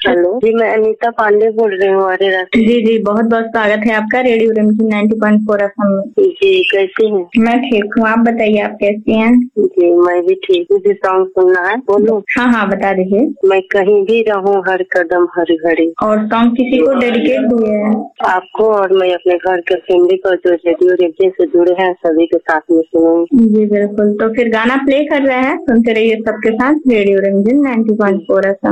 Hello जी, मैं अनीता पांडे बोल रही हूँ आर्य रास्ते। जी जी, बहुत बहुत स्वागत है आपका रेडियो रिमझिम 90.4 FM में। जी, कैसी हैं? मैं ठीक हूँ, आप बताइए आप कैसी हैं? जी, मैं भी ठीक हूँ। मुझे सॉन्ग सुनना है, बोलो। हाँ, बता दीजिए। मैं कहीं भी रहूँ, हर कदम हर घड़ी। और सॉन्ग किसी को डेडिकेट हुए हैं? आपको और मैं अपने घर के फैमिली को जो रेडियो रिमझिम से जुड़े हैं सभी के साथ में सुनूंगी। जी बिल्कुल, तो फिर गाना प्ले कर रहे हैं, सुनते रहिए सबके साथ रेडियो रिमझिम 90.4 FM।